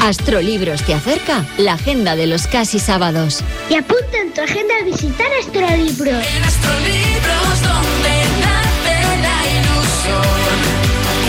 Astrolibros te acerca la agenda de los casi sábados. Y apunta en tu agenda a visitar Astrolibros. En Astrolibros, donde nace la ilusión.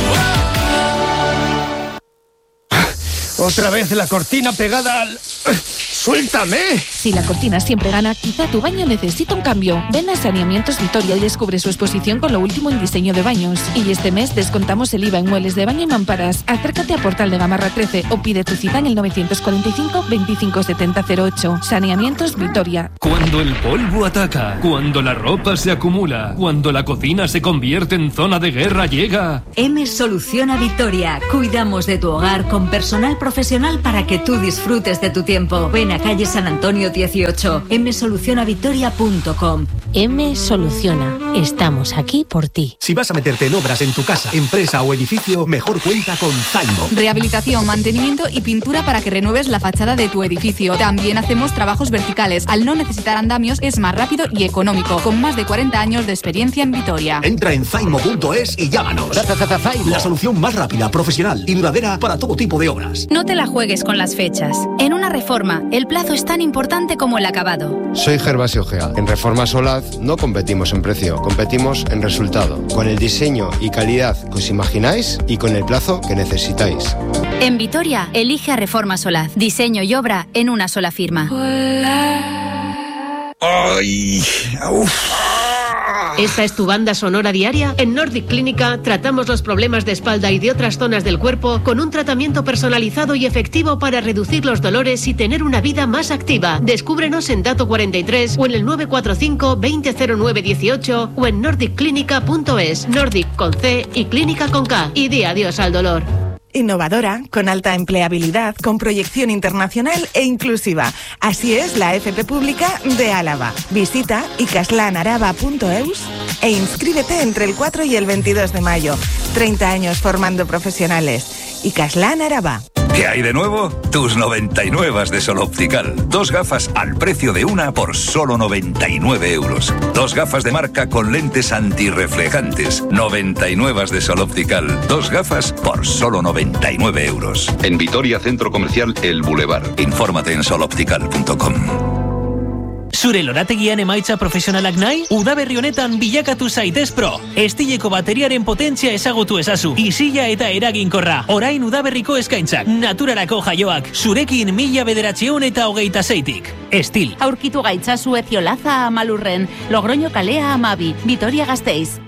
Otra vez la cortina pegada al... ¡Suéltame! Si la cortina siempre gana, quizá tu baño necesita un cambio. Ven a Saneamientos Vitoria y descubre su exposición con lo último en diseño de baños. Y este mes descontamos el IVA en muebles de baño y mamparas. Acércate a Portal de Gamarra 13 o pide tu cita en el 945 25 70 08. Saneamientos Vitoria. Cuando el polvo ataca, cuando la ropa se acumula, cuando la cocina se convierte en zona de guerra, llega... M Soluciona Vitoria. Cuidamos de tu hogar con personal profesional para que tú disfrutes de tu tiempo. Ven a calle San Antonio 18, msolucionavitoria.com. M Soluciona. Estamos aquí por ti. Si vas a meterte en obras en tu casa, empresa o edificio, mejor cuenta con Zaimo. Rehabilitación, mantenimiento y pintura para que renueves la fachada de tu edificio. También hacemos trabajos verticales. Al no necesitar andamios es más rápido y económico. Con más de 40 años de experiencia en Vitoria. Entra en zaimo.es y llámanos. La solución más rápida, profesional y duradera para todo tipo de obras. No te la juegues con las fechas. En una reforma, el plazo es tan importante como el acabado. Soy Gervasio Gea. En Reforma Solaz no competimos en precio, competimos en resultado. Con el diseño y calidad que os imagináis y con el plazo que necesitáis. En Vitoria, elige a Reforma Solaz. Diseño y obra en una sola firma. ¡Ay! ¡Uf! ¿Esa es tu banda sonora diaria? En Nordic Clínica tratamos los problemas de espalda y de otras zonas del cuerpo con un tratamiento personalizado y efectivo para reducir los dolores y tener una vida más activa. Descúbrenos en Dato 43 o en el 945 2009 18 o en nordicclinica.es. Nordic con C y Clínica con K. Y di adiós al dolor. Innovadora, con alta empleabilidad, con proyección internacional e inclusiva. Así es la FP Pública de Álava. Visita icaslanarava.eus e inscríbete entre el 4 y el 22 de mayo. 30 años formando profesionales. Icaslan Arava. ¿Qué hay de nuevo? Tus 99 de Sol Optical. 2 gafas al precio de una por solo 99 euros. 2 gafas de marca con lentes antirreflejantes. 99 de Sol Optical. 2 gafas por solo 99 euros. En Vitoria, Centro Comercial El Boulevard. Infórmate en soloptical.com. Zure lorategian emaitza profesionalak nahi? Udaberri honetan bilakatu zaitez pro. Estileko bateriaren potentzia ezagutu ezazu. Isila eta eraginkorra. Orain udaberriko eskaintzak. Naturarako jaioak. Zurekin 1926tik. Estil. Aurkitu gaitzazu Eziolaza Amalurren. Logroño kalea Amabi. Vitoria Gasteiz.